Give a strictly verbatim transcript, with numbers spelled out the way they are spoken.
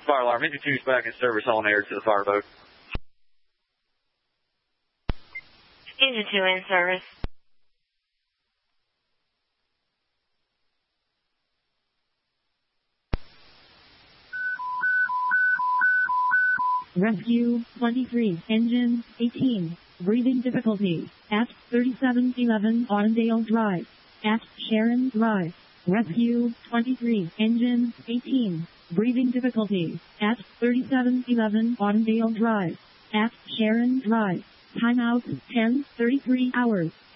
fire alarm. Engine two is back in service on air to the fireboat. Engine two in service. Rescue twenty-three, engine eighteen, breathing difficulties at thirty-seven eleven Audendale Drive, at Sharon Drive. Rescue twenty-three, engine eighteen, breathing difficulties at thirty-seven eleven Audendale Drive, at Sharon Drive. Timeout ten thirty-three hours.